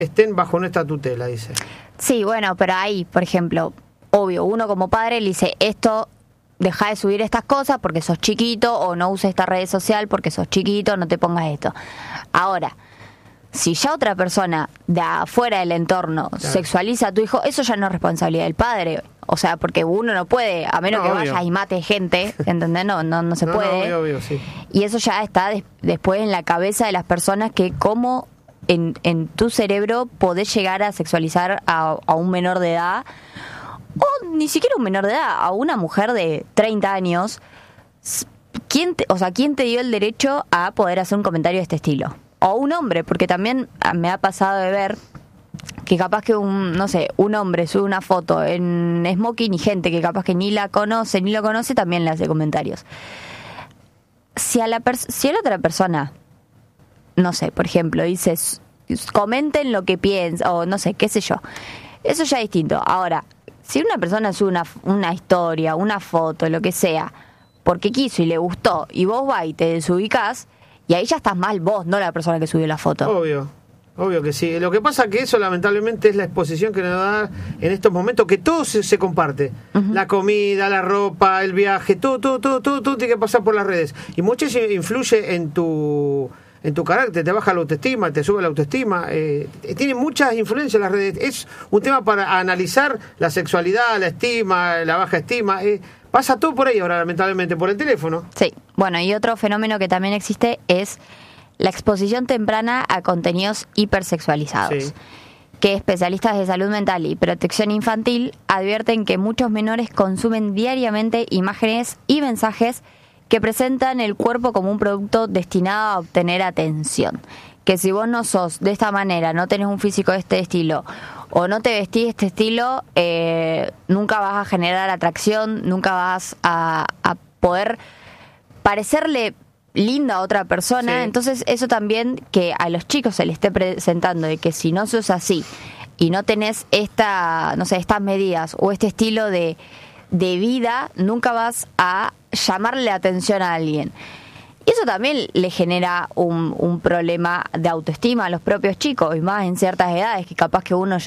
estén bajo nuestra tutela, dice. Sí, bueno, pero ahí, por ejemplo, obvio, uno como padre le dice, esto, deja de subir estas cosas porque sos chiquito, o no uses esta red social porque sos chiquito, no te pongas esto. Ahora, si ya otra persona de afuera del entorno sexualiza a tu hijo, eso ya no es responsabilidad del padre. O sea, porque uno no puede, a menos que vayas y mates gente, ¿entendés? No se puede. Obvio, sí. Y eso ya está después en la cabeza de las personas, que cómo en tu cerebro podés llegar a sexualizar a un menor de edad, o ni siquiera un menor de edad, a una mujer de 30 años. ¿Quién te dio el derecho a poder hacer un comentario de este estilo? O un hombre, porque también me ha pasado de ver que capaz que un hombre sube una foto en smoking y gente que capaz que ni la conoce ni lo conoce también le hace comentarios. Si a la otra persona, no sé, por ejemplo, dices, comenten lo que piensan, o no sé, qué sé yo, eso ya es distinto. Ahora, si una persona sube una historia, una foto, lo que sea, porque quiso y le gustó, y vos vas y te desubicás, y ahí ya estás mal vos, no la persona que subió la foto. Obvio que sí. Lo que pasa que eso lamentablemente es la exposición que nos da en estos momentos, que todo se comparte. Uh-huh. La comida, la ropa, el viaje, todo tiene que pasar por las redes. Y mucho eso influye en tu carácter, te baja la autoestima, te sube la autoestima. Tiene muchas influencias las redes. Es un tema para analizar la sexualidad, la estima, la baja estima. Pasa todo por ahí ahora, lamentablemente, por el teléfono. Sí, bueno, y otro fenómeno que también existe es la exposición temprana a contenidos hipersexualizados. Sí. Que especialistas de salud mental y protección infantil advierten que muchos menores consumen diariamente imágenes y mensajes que presentan el cuerpo como un producto destinado a obtener atención. Que si vos no sos de esta manera, no tenés un físico de este estilo, o no te vestís de este estilo, nunca vas a generar atracción, nunca vas a poder parecerle linda a otra persona. Sí. Entonces eso también, que a los chicos se les esté presentando de que si no sos así y no tenés estas medidas o este estilo de vida, nunca vas a llamarle la atención a alguien. Y eso también le genera un problema de autoestima a los propios chicos, y más en ciertas edades, que capaz que uno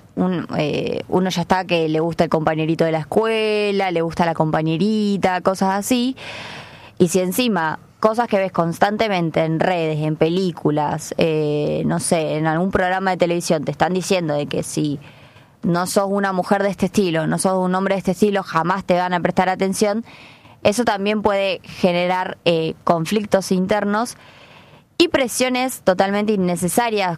ya está, que le gusta el compañerito de la escuela, le gusta la compañerita, cosas así. Y si encima cosas que ves constantemente en redes, en películas, no sé, en algún programa de televisión, te están diciendo de que si no sos una mujer de este estilo, no sos un hombre de este estilo, jamás te van a prestar atención. Eso también puede generar conflictos internos y presiones totalmente innecesarias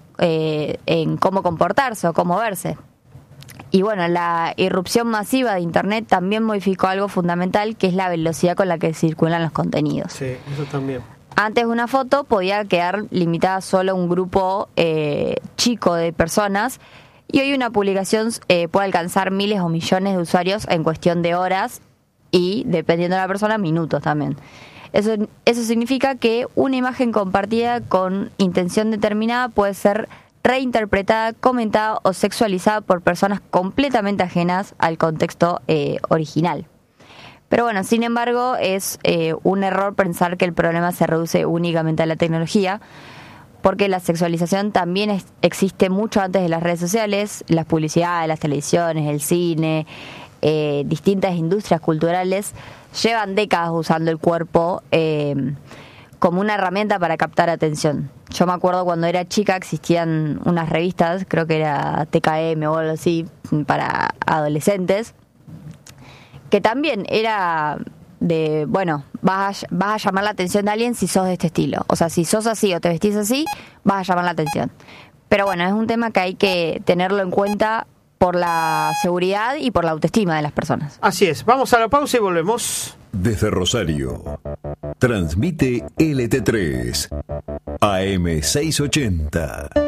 en cómo comportarse o cómo verse. Y bueno, la irrupción masiva de Internet también modificó algo fundamental, que es la velocidad con la que circulan los contenidos. Sí, eso también. Antes una foto podía quedar limitada solo a un grupo chico de personas, y hoy una publicación puede alcanzar miles o millones de usuarios en cuestión de horas, y dependiendo de la persona, minutos también. Eso significa que una imagen compartida con intención determinada puede ser reinterpretada, comentada o sexualizada por personas completamente ajenas al contexto original. Pero bueno, sin embargo, es un error pensar que el problema se reduce únicamente a la tecnología, porque la sexualización también existe mucho antes de las redes sociales, las publicidades, las televisiones, el cine. Distintas industrias culturales llevan décadas usando el cuerpo como una herramienta para captar atención. Yo me acuerdo cuando era chica existían unas revistas, creo que era TKM o algo así, para adolescentes, que también era de, bueno, vas a llamar la atención de alguien si sos de este estilo. O sea, si sos así o te vestís así, vas a llamar la atención. Pero bueno, es un tema que hay que tenerlo en cuenta por la seguridad y por la autoestima de las personas. Así es. Vamos a la pausa y volvemos. Desde Rosario, transmite LT3 AM 680.